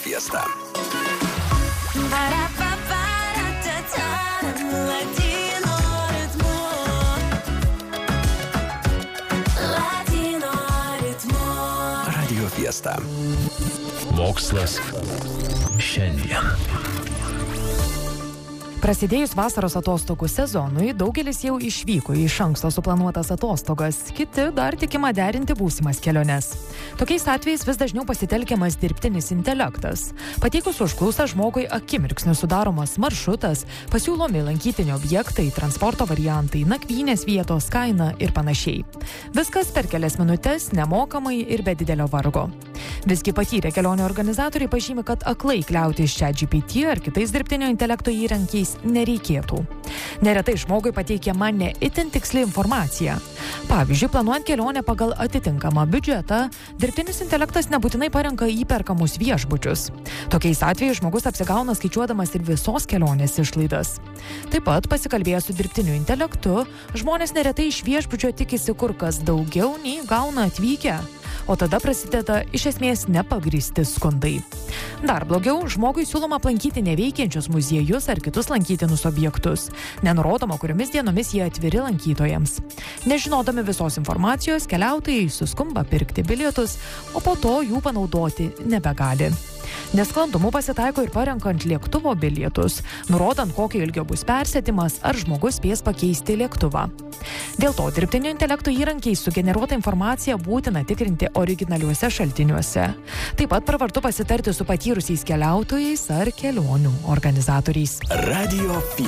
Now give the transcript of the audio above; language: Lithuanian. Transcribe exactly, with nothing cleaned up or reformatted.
Fiesta. Radio Fiesta. Mokslas šiandien. Prasidėjus vasaros atostogų sezonui, daugelis jau išvyko į iš anksto suplanuotas atostogas, kiti dar tikima derinti būsimas keliones. Tokiais atvejais vis dažniau pasitelkiamas dirbtinis intelektas. Pateikus užklausą žmogui akimirksniu sudaromas maršrutas, pasiūlomi lankytini objektai, transporto variantai, nakvynės vietos, kaina ir panašiai. Viskas per kelias minutes, nemokamai ir be didelio vargo. Visgi patyrę kelionių organizatoriai pažymi, kad aklai kliautis ChatGPT ar kitais dirbtinio intelekto įrankiais nereikėtų. Neretai žmogui pateikiama ne itin tiksli informacija. Pavyzdžiui, planuojant kelionę pagal atitinkamą biudžetą, dirbtinis intelektas nebūtinai parenka įperkamus viešbučius. Tokiais atvejais žmogus apsigauna skaičiuodamas ir visos kelionės išlaidas. Taip pat, pasikalbėjęs su dirbtiniu intelektu, žmonės neretai iš viešbučio tikisi kur kas daugiau nei gauna atvykę. O tada prasideda iš esmės nepagrįsti skundai. Dar blogiau, žmogui siūloma aplankyti neveikiančius muziejus ar kitus lankytinus objektus. Nenurodoma, kuriomis dienomis jie atviri lankytojams. Nežinodami visos informacijos, keliautojai suskumba pirkti bilietus, o po to jų panaudoti nebegali. Nesklandumų pasitaiko ir parenkant lėktuvo bilietus, nurodant, kokio ilgio bus persėdimas, ar žmogus spės pakeisti lėktuvą. Dėl to dirbtinio intelekto įrankiais sugeneruota informacija būtina tikrinti originaliuose šaltiniuose. Taip pat pravartu pasitarti su patyrusiais keliautojais ar kelionių organizatoriais. Radio Fiesta.